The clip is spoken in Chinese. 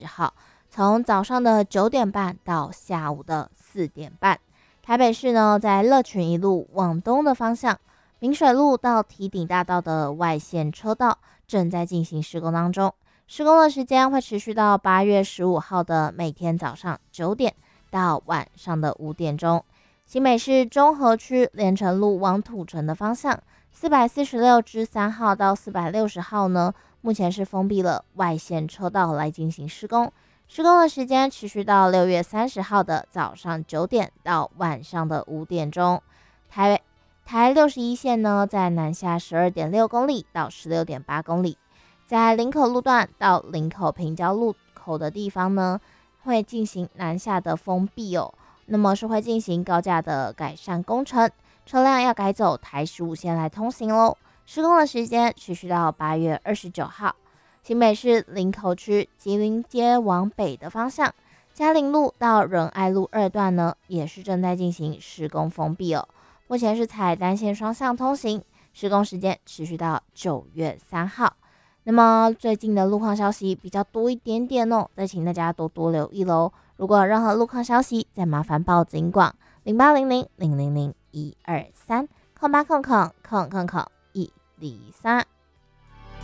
从早上的9点半到下午的4点半。台北市呢，在乐群一路往东的方向，明水路到堤顶大道的外线车道正在进行施工当中，施工的时间会持续到8月15号的每天早上9点到晚上的5点钟。新北市中和区连城路往土城的方向，446之3号到460号呢，目前是封闭了外线车道来进行施工，施工的时间持续到6月30号的早上9点到晚上的5点钟。台61线呢，在南下12.6公里到16.8公里，在林口路段到林口平交路口的地方呢，会进行南下的封闭哦。那么是会进行高架的改善工程，车辆要改走台15线来通行喽。施工的时间持续到8月29号。新北市林口区吉林街往北的方向，嘉陵路到仁爱路2段呢，也是正在进行施工封闭哦。目前是采单线双向通行，施工时间持续到9月3号。那么最近的路况消息比较多一点点哦，再请大家多多留意喽。如果有任何路况消息，再麻烦报警广0800000123，0800000123。